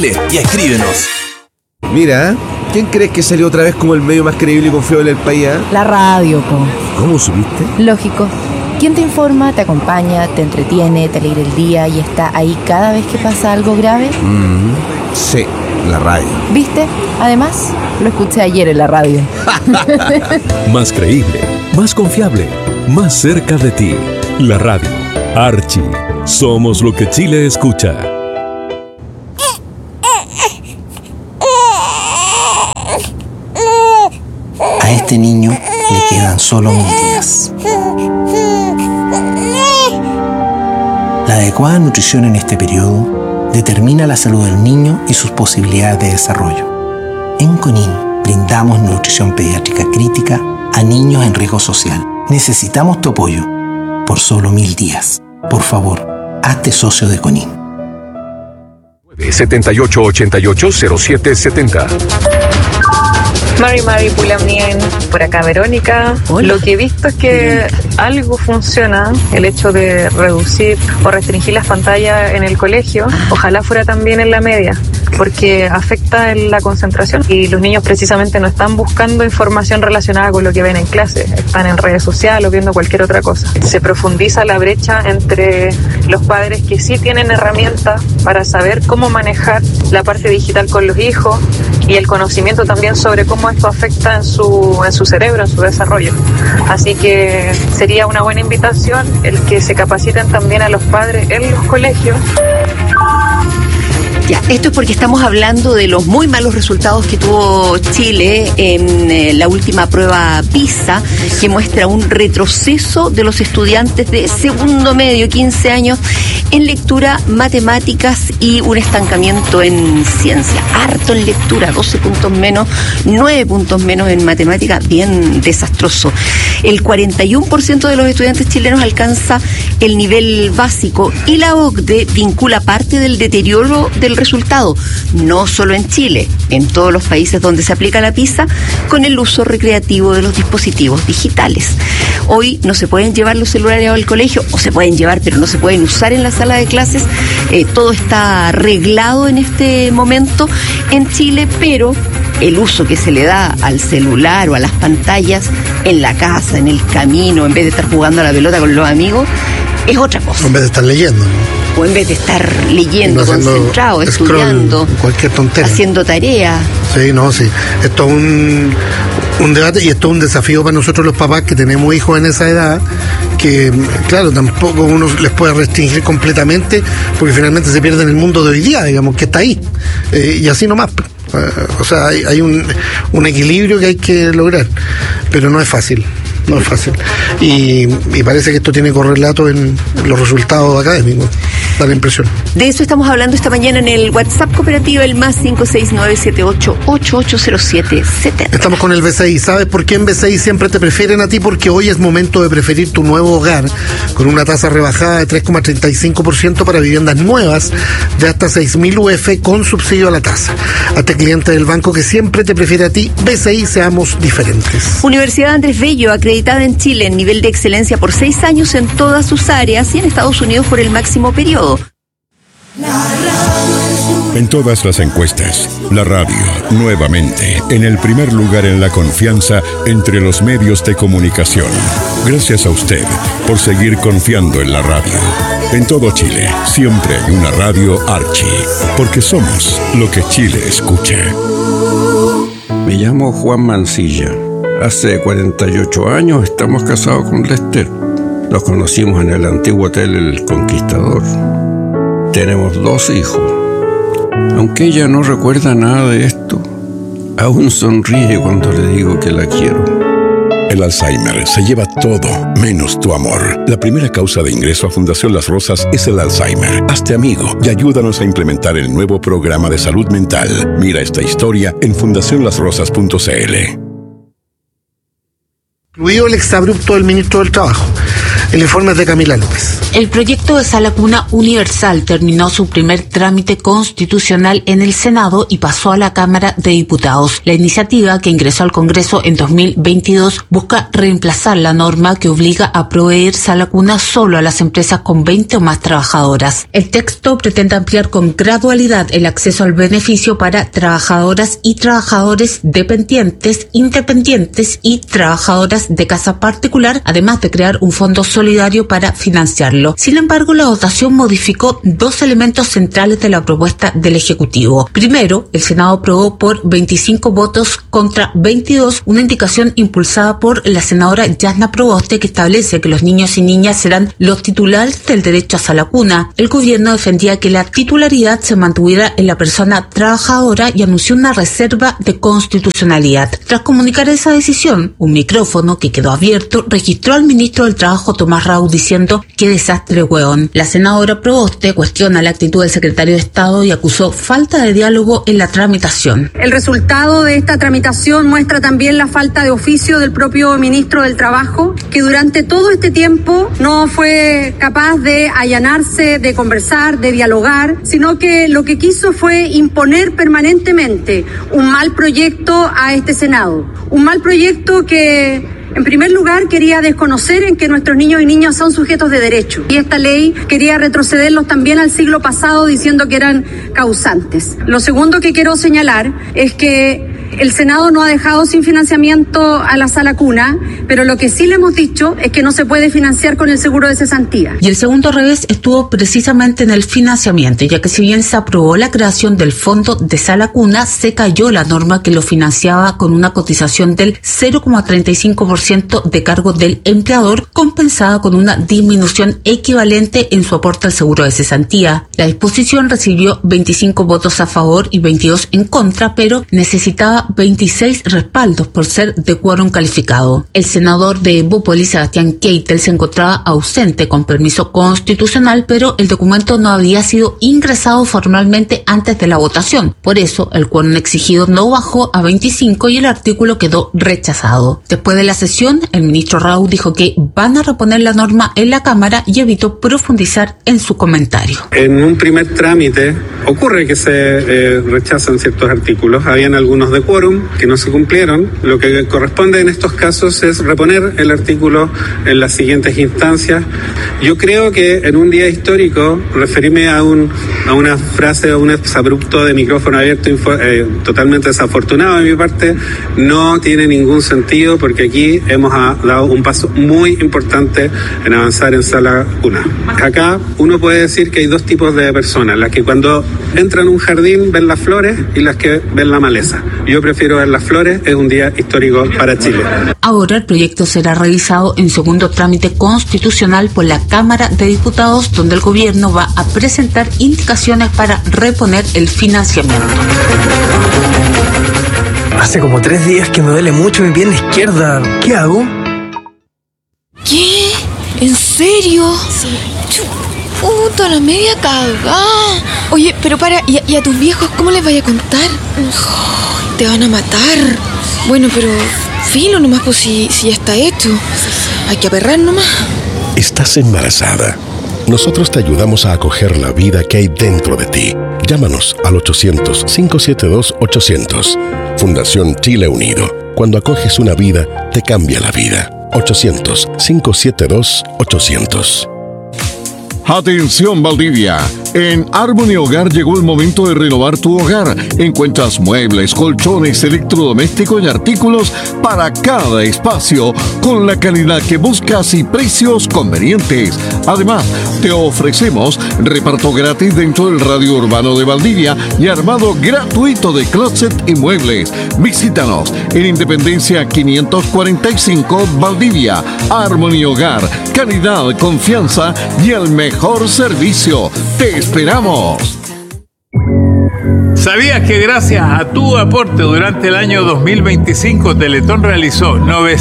Y escríbenos. Mira, ¿quién crees que salió otra vez como el medio más creíble y confiable del país? La radio, po. ¿Cómo supiste? Lógico. ¿Quién te informa, te acompaña, te entretiene, te alegra el día y está ahí cada vez que pasa algo grave? Sí, la radio. ¿Viste? Además, lo escuché ayer en la radio. Más creíble, más confiable, más cerca de ti. La radio. Archie. Somos lo que Chile escucha. A este niño le quedan solo 1000 días. La adecuada nutrición en este periodo determina la salud del niño y sus posibilidades de desarrollo. En CONIN brindamos nutrición pediátrica crítica a niños en riesgo social. Necesitamos tu apoyo por solo 1000 días. Por favor, hazte socio de CONIN. 7888-0770. Mari Pulamien, por acá Verónica. Hola. Lo que he visto es que algo funciona, el hecho de reducir o restringir las pantallas en el colegio, ojalá fuera también en la media, porque afecta en la concentración y los niños precisamente no están buscando información relacionada con lo que ven en clase, están en redes sociales o viendo cualquier otra cosa. Se profundiza la brecha entre los padres que sí tienen herramientas para saber cómo manejar la parte digital con los hijos y el conocimiento también sobre cómo esto afecta en su cerebro, en su desarrollo. Así que sería una buena invitación el que se capaciten también a los padres en los colegios. Ya, esto es porque estamos hablando de los muy malos resultados que tuvo Chile en la última prueba PISA, que muestra un retroceso de los estudiantes de segundo medio, 15 años, en lectura, matemáticas y un estancamiento en ciencia. Harto en lectura, 12 puntos menos, 9 puntos menos en matemáticas, bien desastroso. El 41% de los estudiantes chilenos alcanza el nivel básico y la OCDE vincula parte del deterioro del resultado, no solo en Chile, en todos los países donde se aplica la PISA, con el uso recreativo de los dispositivos digitales. Hoy no se pueden llevar los celulares al colegio, o se pueden llevar, pero no se pueden usar en la sala de clases. Todo está arreglado en este momento en Chile, pero el uso que se le da al celular o a las pantallas en la casa, en el camino, en vez de estar jugando a la pelota con los amigos, es otra cosa. En vez de estar leyendo, ¿no? O en vez de estar leyendo, concentrado, estudiando, cualquier tontera, haciendo tarea. Sí, no, sí. Esto es un debate y esto es un desafío para nosotros los papás que tenemos hijos en esa edad, que claro, tampoco uno les puede restringir completamente, porque finalmente se pierde en el mundo de hoy día, digamos, que está ahí. Y así nomás. O sea, hay un equilibrio que hay que lograr, pero no es fácil. No es fácil. Y parece que esto tiene correlato en los resultados académicos. Da la impresión. De eso estamos hablando esta mañana en el WhatsApp cooperativo, el más 56978880770. Estamos con el BCI. ¿Sabes por qué en BCI siempre te prefieren a ti? Porque hoy es momento de preferir tu nuevo hogar, con una tasa rebajada de 3,35% para viviendas nuevas de hasta 6.000 UF con subsidio a la tasa. Hazte cliente del banco que siempre te prefiere a ti. BCI, seamos diferentes. Universidad Andrés Bello, acreditada en Chile en nivel de excelencia por 6 años en todas sus áreas y en Estados Unidos por el máximo periodo. En todas las encuestas, la radio, nuevamente, en el primer lugar en la confianza entre los medios de comunicación. Gracias a usted por seguir confiando en la radio. En todo Chile, siempre hay una radio Archie, porque somos lo que Chile escucha. Me llamo Juan Mancilla. Hace 48 años estamos casados con Lester. Nos conocimos en el antiguo hotel El Conquistador. Tenemos 2 hijos. Aunque ella no recuerda nada de esto, aún sonríe cuando le digo que la quiero. El Alzheimer se lleva todo, menos tu amor. La primera causa de ingreso a Fundación Las Rosas es el Alzheimer. Hazte amigo y ayúdanos a implementar el nuevo programa de salud mental. Mira esta historia en fundacionlasrosas.cl. Incluido el exabrupto del ministro del Trabajo. El informe es de Camila López. El proyecto de sala cuna universal terminó su primer trámite constitucional en el Senado y pasó a la Cámara de Diputados. La iniciativa, que ingresó al Congreso en 2022, busca reemplazar la norma que obliga a proveer sala cuna solo a las empresas con 20 o más trabajadoras. El texto pretende ampliar con gradualidad el acceso al beneficio para trabajadoras y trabajadores dependientes, independientes y trabajadoras de casa particular, además de crear un fondo solidario para financiarlo. Sin embargo, la votación modificó dos elementos centrales de la propuesta del Ejecutivo. Primero, el Senado aprobó por 25 votos contra 22 una indicación impulsada por la senadora Yasna Proboste que establece que los niños y niñas serán los titulares del derecho a sala cuna. El gobierno defendía que la titularidad se mantuviera en la persona trabajadora y anunció una reserva de constitucionalidad. Tras comunicar esa decisión, un micrófono que quedó abierto registró al ministro del Trabajo Tomás Rau diciendo "qué desastre, hueón". La senadora Proboste cuestiona la actitud del secretario de Estado y acusó falta de diálogo en la tramitación. El resultado de esta tramitación muestra también la falta de oficio del propio ministro del Trabajo, que durante todo este tiempo no fue capaz de allanarse, de conversar, de dialogar, sino que lo que quiso fue imponer permanentemente un mal proyecto a este Senado. Un mal proyecto que, en primer lugar, quería desconocer en que nuestros niños y niñas son sujetos de derecho. Y esta ley quería retrocederlos también al siglo pasado diciendo que eran causantes. Lo segundo que quiero señalar es que el Senado no ha dejado sin financiamiento a la sala cuna, pero lo que sí le hemos dicho es que no se puede financiar con el seguro de cesantía. Y el segundo revés estuvo precisamente en el financiamiento, ya que si bien se aprobó la creación del fondo de sala cuna, se cayó la norma que lo financiaba con una cotización del 0,35% de cargo del empleador, compensada con una disminución equivalente en su aporte al seguro de cesantía. La disposición recibió 25 votos a favor y 22 en contra, pero necesitaba 26 respaldos por ser de quórum calificado. El senador de Evópolis, Sebastián Keitel, se encontraba ausente con permiso constitucional, pero el documento no había sido ingresado formalmente antes de la votación. Por eso, el quórum exigido no bajó a 25 y el artículo quedó rechazado. Después de la sesión, el ministro Rau dijo que van a reponer la norma en la Cámara y evitó profundizar en su comentario. En un primer trámite ocurre que se rechazan ciertos artículos. Habían algunos de quórum que no se cumplieron. Lo que corresponde en estos casos es reponer el artículo en las siguientes instancias. Yo creo que en un día histórico, referirme a una frase o un exabrupto de micrófono abierto totalmente desafortunado de mi parte, no tiene ningún sentido, porque aquí hemos dado un paso muy importante en avanzar en sala cuna. Acá uno puede decir que hay dos tipos de personas: las que cuando entran a un jardín ven las flores y las que ven la maleza. Yo prefiero ver las flores. Es un día histórico para Chile. Ahora el proyecto será revisado en segundo trámite constitucional por la Cámara de Diputados, donde el gobierno va a presentar indicaciones para reponer el financiamiento. Hace como 3 días que me duele mucho mi pierna izquierda. ¿Qué hago? ¿Qué? ¿En serio? Sí. Puta, la media cagada. Oye, pero para, ¿y a tus viejos cómo les vaya a contar? Oh, te van a matar. Bueno, pero filo nomás, pues si ya está hecho. Hay que aperrar nomás. Estás embarazada. Nosotros te ayudamos a acoger la vida que hay dentro de ti. Llámanos al 800-572-800. Fundación Chile Unido. Cuando acoges una vida, te cambia la vida. 800-572-800. Atención Valdivia, en Harmony Hogar llegó el momento de renovar tu hogar. Encuentras muebles, colchones, electrodomésticos y artículos para cada espacio con la calidad que buscas y precios convenientes. Además, te ofrecemos reparto gratis dentro del radio urbano de Valdivia y armado gratuito de closet y muebles. Visítanos en Independencia 545 Valdivia. Harmony Hogar, calidad, confianza y el mejor servicio. ¡Te esperamos! ¿Sabías que gracias a tu aporte durante el año 2025 Teletón realizó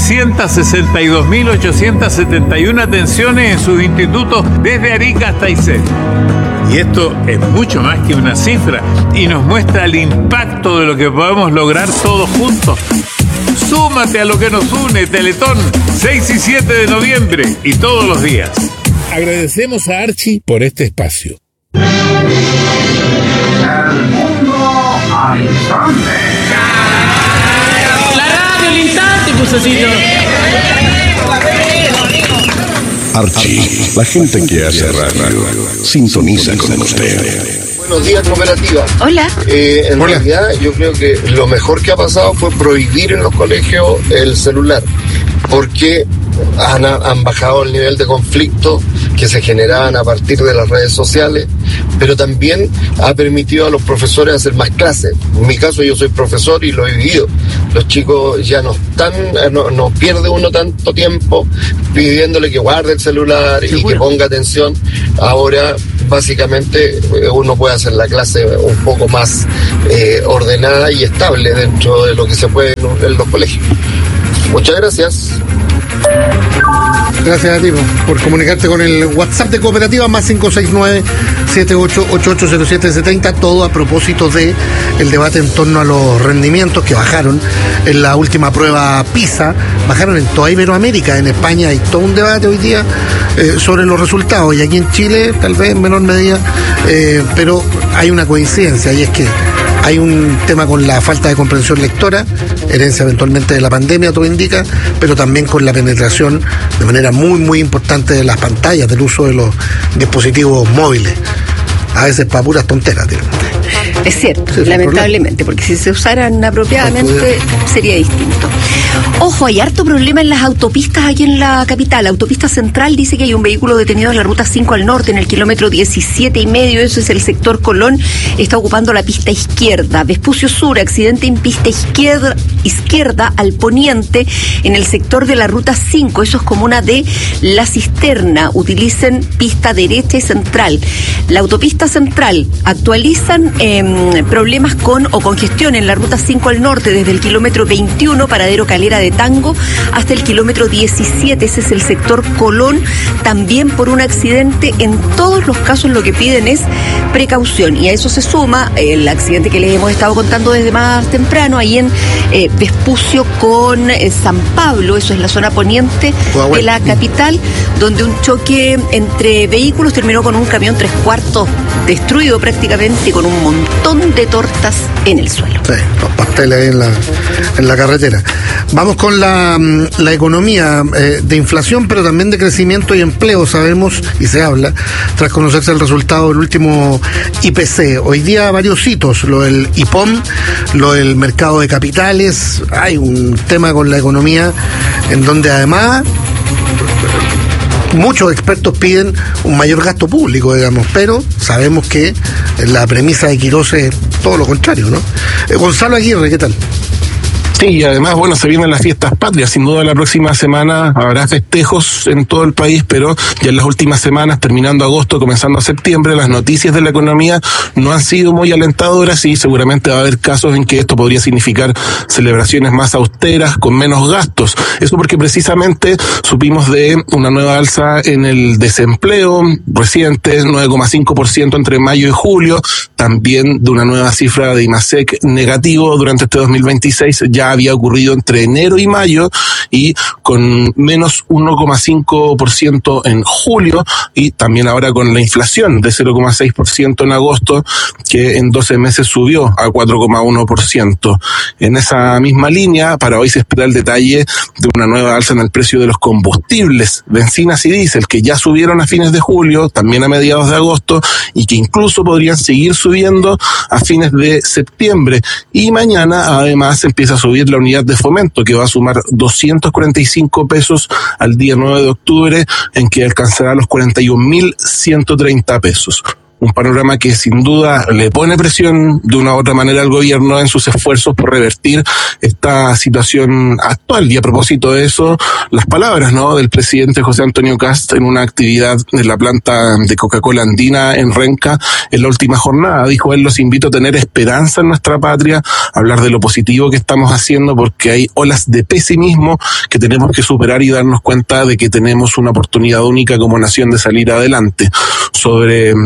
962.871 atenciones en sus institutos desde Arica hasta Aysén? Y esto es mucho más que una cifra y nos muestra el impacto de lo que podemos lograr todos juntos. Súmate a lo que nos une. Teletón, 6 y 7 de noviembre y todos los días. Agradecemos a Archie por este espacio. El mundo al instante. La radio al instante, Pusecito. Archie, la gente que hace radio, sintoniza con usted. Buenos días, cooperativa. Hola. En realidad, yo creo que lo mejor que ha pasado fue prohibir en los colegios el celular, porque han bajado el nivel de conflicto que se generaban a partir de las redes sociales, pero también ha permitido a los profesores hacer más clases. En mi caso, yo soy profesor y lo he vivido. Los chicos ya no están, no pierde uno tanto tiempo pidiéndole que guarde el celular y que ponga atención. Ahora, básicamente, uno puede hacer la clase un poco más ordenada y estable dentro de lo que se puede en los colegios. Muchas gracias. Gracias a ti por comunicarte con el WhatsApp de Cooperativa más 569-7888-0770, todo a propósito de el debate en torno a los rendimientos que bajaron en la última prueba PISA, bajaron en toda Iberoamérica. En España hay todo un debate hoy día sobre los resultados, y aquí en Chile tal vez en menor medida, pero hay una coincidencia, y es que hay un tema con la falta de comprensión lectora, herencia eventualmente de la pandemia, todo indica, pero también con la penetración de manera muy, muy importante de las pantallas, del uso de los dispositivos móviles. A veces para puras tonteras, tío. Es cierto, sí, lamentablemente, porque si se usaran apropiadamente sería distinto. Ojo, hay harto problema en las autopistas aquí en la capital. La autopista central dice que hay un vehículo detenido en la ruta 5 al norte, en el kilómetro 17,5, eso es el sector Colón, está ocupando la pista izquierda. Vespucio Sur, accidente en pista izquierda al poniente, en el sector de la ruta 5, eso es comuna de La Cisterna, utilicen pista derecha y central. La autopista central, actualizan problemas con congestión en la ruta 5 al norte, desde el kilómetro 21, paradero Calera de Tango, hasta el kilómetro 17, ese es el sector Colón, también por un accidente. En todos los casos lo que piden es precaución, y a eso se suma el accidente que les hemos estado contando desde más temprano, ahí en Vespucio con San Pablo, eso es la zona poniente de la capital, donde un choque entre vehículos terminó con un camión 3/4 destruido prácticamente, con un montón de tortas en el suelo. Sí, los pasteles ahí en la carretera. Vamos con la economía de inflación, pero también de crecimiento y empleo. Sabemos y se habla, tras conocerse el resultado del último IPC. Hoy día varios hitos, lo del IPOM, lo del mercado de capitales. Hay un tema con la economía en donde además muchos expertos piden un mayor gasto público, digamos, pero sabemos que la premisa de Quirós es todo lo contrario, ¿no? Gonzalo Aguirre, ¿qué tal? Sí, y además, bueno, se vienen las fiestas patrias. Sin duda la próxima semana habrá festejos en todo el país, pero ya en las últimas semanas, terminando agosto, comenzando septiembre, las noticias de la economía no han sido muy alentadoras, y seguramente va a haber casos en que esto podría significar celebraciones más austeras, con menos gastos. Eso porque precisamente supimos de una nueva alza en el desempleo reciente, 9,5% entre mayo y julio, también de una nueva cifra de IMASEC negativo durante este 2026, ya había ocurrido entre enero y mayo, y con menos 1,5% en julio, y también ahora con la inflación de 0,6% en agosto, que en 12 meses subió a 4,1%. En esa misma línea, para hoy se espera el detalle de una nueva alza en el precio de los combustibles, bencinas y diésel, que ya subieron a fines de julio, también a mediados de agosto, y que incluso podrían seguir subiendo a fines de septiembre. Y mañana además empieza a subir la unidad de fomento, que va a sumar 245 pesos al día 9 de octubre, en que alcanzará los 41.130 pesos. Un panorama que sin duda le pone presión de una u otra manera al gobierno en sus esfuerzos por revertir esta situación actual. Y a propósito de eso, las palabras, ¿no?, del presidente José Antonio Kast en una actividad en la planta de Coca-Cola Andina en Renca en la última jornada. Dijo él: los invito a tener esperanza en nuestra patria, a hablar de lo positivo que estamos haciendo, porque hay olas de pesimismo que tenemos que superar y darnos cuenta de que tenemos una oportunidad única como nación de salir adelante. Sobre la situación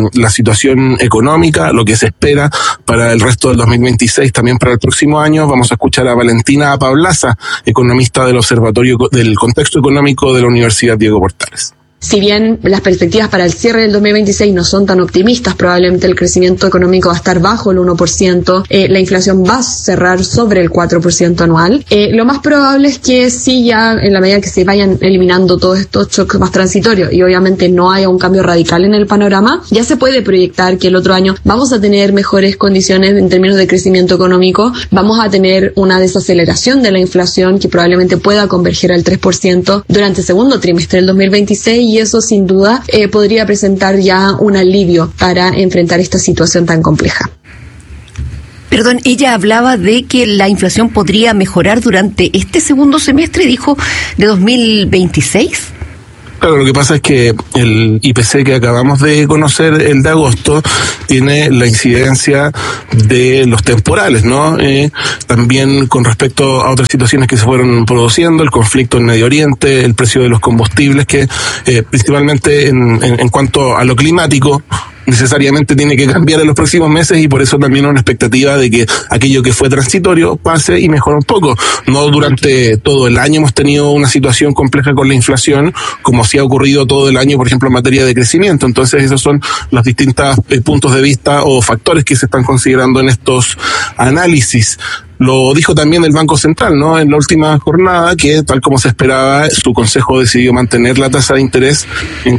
situación económica, lo que se espera para el resto del 2026, también para el próximo año. Vamos a escuchar a Valentina Pablaza, economista del Observatorio del Contexto Económico de la Universidad Diego Portales. Si bien las perspectivas para el cierre del 2026 no son tan optimistas, probablemente el crecimiento económico va a estar bajo el 1%, la inflación va a cerrar sobre el 4% anual. Lo más probable es que sí, ya en la medida que se vayan eliminando todos estos choques más transitorios y obviamente no haya un cambio radical en el panorama, ya se puede proyectar que el otro año vamos a tener mejores condiciones en términos de crecimiento económico, vamos a tener una desaceleración de la inflación que probablemente pueda converger al 3% durante el segundo trimestre del 2026, y eso sin duda podría presentar ya un alivio para enfrentar esta situación tan compleja. Perdón, ella hablaba de que la inflación podría mejorar durante este segundo semestre, dijo, de 2026. Claro, lo que pasa es que el IPC que acabamos de conocer, el de agosto, tiene la incidencia de los temporales, ¿no? También con respecto a otras situaciones que se fueron produciendo, el conflicto en Medio Oriente, el precio de los combustibles, que principalmente en cuanto a lo climático, necesariamente tiene que cambiar en los próximos meses, y por eso también una expectativa de que aquello que fue transitorio pase y mejore un poco. No durante todo el año hemos tenido una situación compleja con la inflación, como sí ha ocurrido todo el año, por ejemplo, en materia de crecimiento. Entonces esos son los distintos puntos de vista o factores que se están considerando en estos análisis. Lo dijo también el Banco Central, ¿no? En la última jornada, que tal como se esperaba, su consejo decidió mantener la tasa de interés en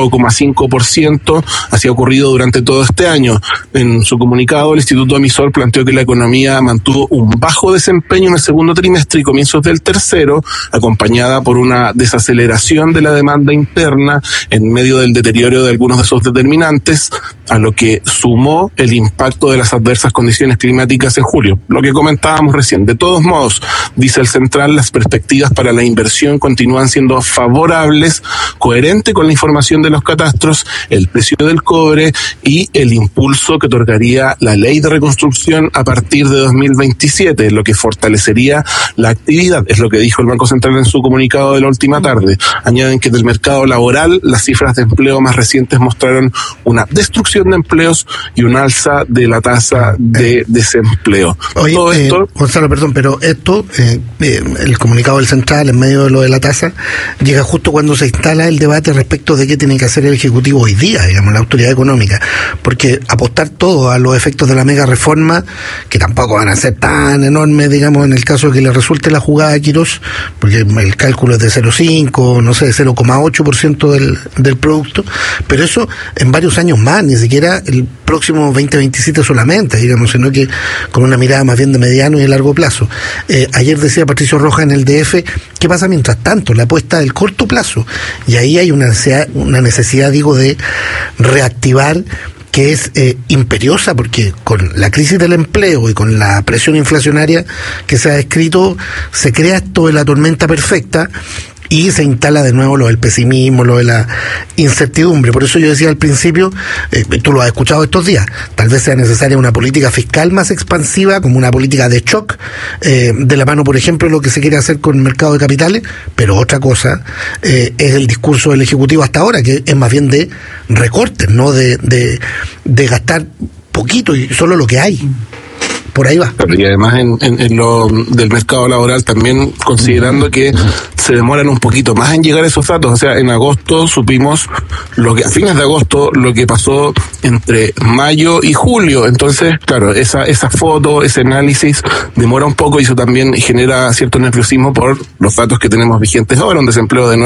4,5%, así ha ocurrido durante todo este año. En su comunicado, el Instituto Emisor planteó que la economía mantuvo un bajo desempeño en el segundo trimestre y comienzos del tercero, acompañada por una desaceleración de la demanda interna en medio del deterioro de algunos de esos determinantes, a lo que sumó el impacto de las adversas condiciones climáticas en julio. Lo que comentábamos recién. De todos modos, dice el Central, las perspectivas para la inversión continúan siendo favorables, coherente con la información de los catastros, el precio del cobre y el impulso que otorgaría la ley de reconstrucción a partir de 2027, lo que fortalecería la actividad, es lo que dijo el Banco Central en su comunicado de la última tarde. Añaden que del mercado laboral, las cifras de empleo más recientes mostraron una destrucción de empleos y un alza de la tasa de desempleo. Oye, todo esto, Gonzalo, perdón, pero esto, el comunicado del Central en medio de lo de la tasa, llega justo cuando se instala el debate respecto de qué tiene que hacer el Ejecutivo hoy día, digamos, la autoridad económica, porque apostar todo a los efectos de la mega reforma, que tampoco van a ser tan enormes, digamos, en el caso de que le resulte la jugada a Quirós, porque el cálculo es de 0,5, no sé, de 0,8% del producto, pero eso en varios años más, ni siquiera el próximo 2027 solamente, digamos, sino que con una mirada más bien de mediano y de largo plazo. Ayer decía Patricio Rojas en el DF, ¿qué pasa mientras tanto? La apuesta del corto plazo. Y ahí hay una necesidad, digo, de reactivar, que es imperiosa, porque con la crisis del empleo y con la presión inflacionaria que se ha descrito, se crea esto de la tormenta perfecta, y se instala de nuevo lo del pesimismo, lo de la incertidumbre. Por eso yo decía al principio, tú lo has escuchado estos días, tal vez sea necesaria una política fiscal más expansiva, como una política de shock, de la mano, por ejemplo, lo que se quiere hacer con el mercado de capitales, pero otra cosa es el discurso del Ejecutivo hasta ahora, que es más bien de recortes, no de gastar poquito y solo lo que hay. Por ahí va. Y además en lo del mercado laboral también, considerando que se demoran un poquito más en llegar esos datos. O sea, en agosto supimos a fines de agosto, lo que pasó entre mayo y julio. Entonces, claro, esa foto, ese análisis demora un poco, y eso también genera cierto nerviosismo por los datos que tenemos vigentes ahora, un desempleo de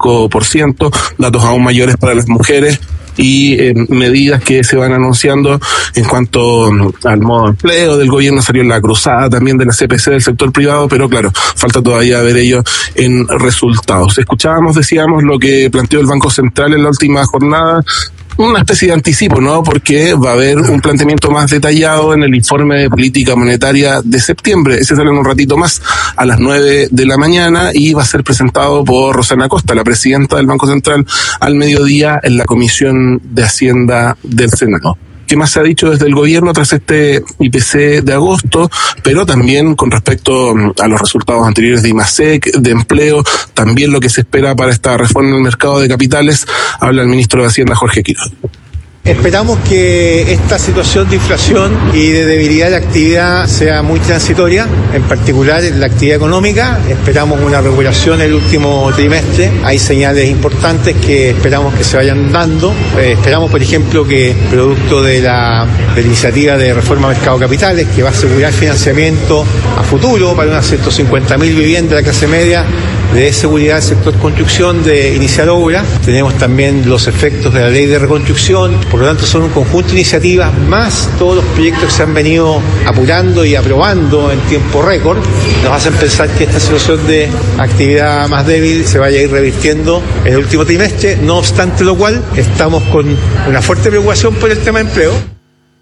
9,5%, datos aún mayores para las mujeres, y medidas que se van anunciando en cuanto al modo de empleo del gobierno. Salió la cruzada también de la CPC del sector privado, pero claro, falta todavía ver ello en resultados. Decíamos lo que planteó el Banco Central en la última jornada, una especie de anticipo, ¿no? Porque va a haber un planteamiento más detallado en el informe de política monetaria de septiembre. Ese sale en un ratito más, a las 9 de la mañana, y va a ser presentado por Rosana Costa, la presidenta del Banco Central, al mediodía en la Comisión de Hacienda del Senado. ¿Qué más se ha dicho desde el gobierno tras este IPC de agosto? Pero también con respecto a los resultados anteriores de IMASEC, de empleo, también lo que se espera para esta reforma en el mercado de capitales, habla el ministro de Hacienda, Jorge Quirós. Esperamos que esta situación de inflación y de debilidad de la actividad sea muy transitoria, en particular en la actividad económica. Esperamos una recuperación el último trimestre. Hay señales importantes que esperamos que se vayan dando. Esperamos, por ejemplo, que producto de la iniciativa de reforma mercado de capitales, que va a asegurar financiamiento a futuro para unas 150.000 viviendas de la clase media, de seguridad del sector construcción, de iniciar obras. Tenemos también los efectos de la ley de reconstrucción. Por lo tanto, son un conjunto de iniciativas más todos los proyectos que se han venido apurando y aprobando en tiempo récord. Nos hacen pensar que esta situación de actividad más débil se vaya a ir revirtiendo en el último trimestre. No obstante lo cual, estamos con una fuerte preocupación por el tema de empleo.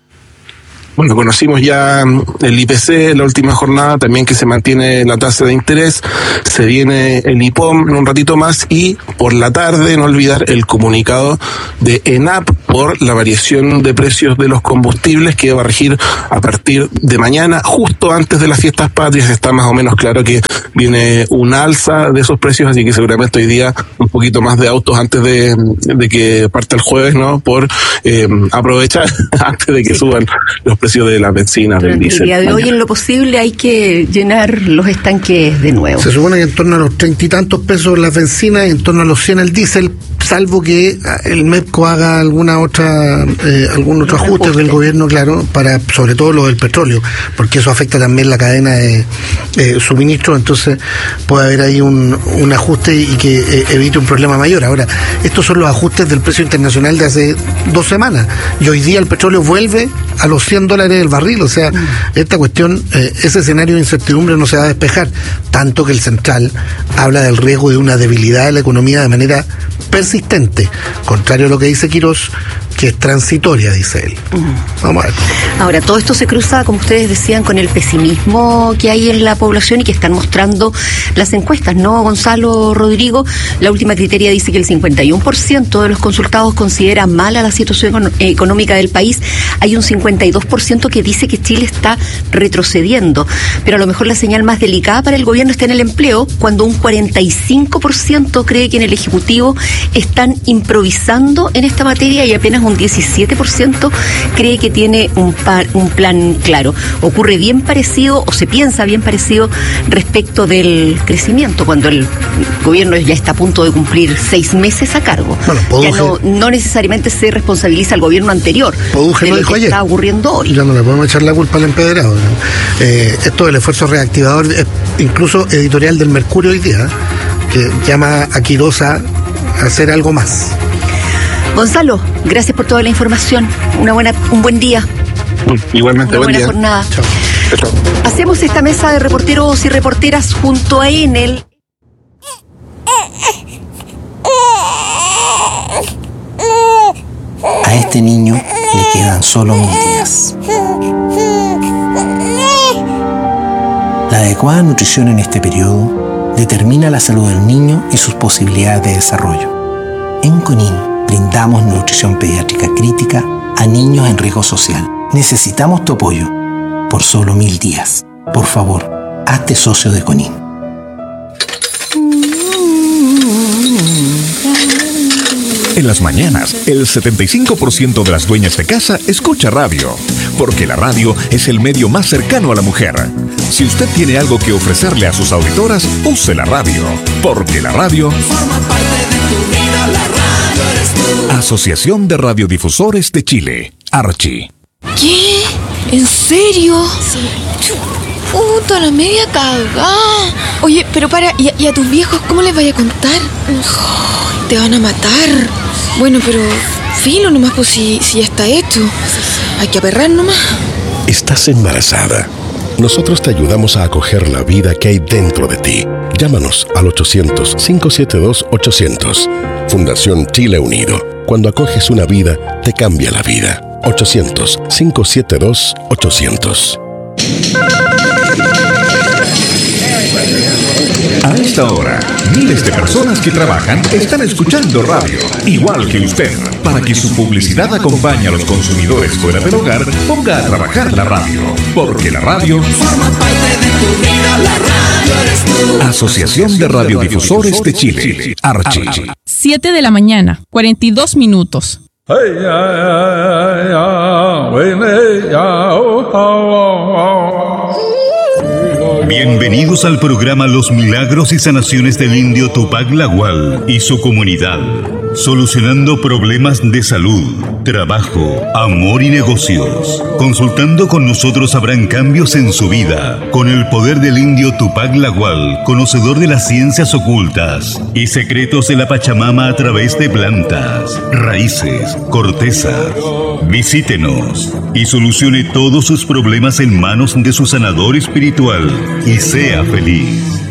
Bueno, conocimos ya el IPC, la última jornada, también que se mantiene la tasa de interés, se viene el IPOM en un ratito más y por la tarde, no olvidar el comunicado de ENAP por la variación de precios de los combustibles que va a regir a partir de mañana, justo antes de las fiestas patrias. Está más o menos claro que viene una alza de esos precios, así que seguramente hoy día un poquito más de autos antes de que parta el jueves, ¿no? Por aprovechar antes de que suban los precios de la benzina, del diésel. El día de hoy, en lo posible, hay que llenar los estanques de nuevo. Se supone que en torno a los 30 y tantos pesos la benzina y en torno a los 100 el diésel, salvo que el MEPCO haga algún otro ajuste del gobierno, claro, para sobre todo lo del petróleo, porque eso afecta también la cadena de suministro. Entonces puede haber ahí un ajuste y que evite un problema mayor. Ahora, estos son los ajustes del precio internacional de hace 2 semanas y hoy día el petróleo vuelve a los $100 el barril. O sea, esta cuestión, ese escenario de incertidumbre no se va a despejar, tanto que el Central habla del riesgo de una debilidad de la economía de manera persistente, contrario a lo que dice Quirós, que es transitoria, dice él. Vamos a ver. Ahora, todo esto se cruza, como ustedes decían, con el pesimismo que hay en la población y que están mostrando las encuestas, ¿no, Gonzalo, Rodrigo? La última criteria dice que el 51% de los consultados considera mala la situación económica del país. Hay un 52% que dice que Chile está retrocediendo. Pero a lo mejor la señal más delicada para el gobierno está en el empleo, cuando un 45% cree que en el Ejecutivo están improvisando en esta materia y apenas un 17% cree que tiene un plan claro. Ocurre bien parecido, o se piensa bien parecido, respecto del crecimiento, cuando el gobierno ya está a punto de cumplir 6 meses a cargo. Bueno, ya no necesariamente se responsabiliza al gobierno anterior de lo que está ocurriendo hoy. Ya no le podemos echar la culpa al empedrado, ¿no? Esto del esfuerzo reactivador, incluso editorial del Mercurio hoy día, que llama a Quirós a hacer algo más. Gonzalo, gracias por toda la información. Un buen día. Igualmente, buen día. Jornada. Chao. Chao. Hacemos esta mesa de reporteros y reporteras junto a Enel. A este niño le quedan solo 1000 días. La adecuada nutrición en este periodo determina la salud del niño y sus posibilidades de desarrollo. En CONIN brindamos nutrición pediátrica crítica a niños en riesgo social. Necesitamos tu apoyo por solo 1000 días. Por favor, hazte socio de CONIN. En las mañanas, el 75% de las dueñas de casa escucha radio, porque la radio es el medio más cercano a la mujer. Si usted tiene algo que ofrecerle a sus auditoras, use la radio, porque la radio forma parte de tu vida. La radio eres tú. Asociación de Radiodifusores de Chile, Archi. ¿Qué? ¿En serio? Sí. Puta, la media cagada. Oye, pero para, ¿y a tus viejos cómo les vaya a contar? Te van a matar. Bueno, pero filo nomás, pues si ya está hecho. Hay que aperrar nomás. Estás embarazada. Nosotros te ayudamos a acoger la vida que hay dentro de ti. Llámanos al 800-572-800. Fundación Chile Unido. Cuando acoges una vida, te cambia la vida. 800-572-800. A esta hora, miles de personas que trabajan están escuchando radio, igual que usted. Para que su publicidad acompañe a los consumidores fuera del hogar, ponga a trabajar la radio, porque la radio forma parte de tu vida. La radio eres tú. Asociación de Radiodifusores de Chile, Archi. 7 de la mañana, 42 minutos. Bienvenidos al programa Los Milagros y Sanaciones del Indio Tupac Lagual y su comunidad, solucionando problemas de salud, trabajo, amor y negocios. Consultando con nosotros habrán cambios en su vida, con el poder del Indio Tupac Lagual, conocedor de las ciencias ocultas y secretos de la Pachamama a través de plantas, raíces, cortezas. Visítenos y solucione todos sus problemas en manos de su sanador espiritual y sea feliz.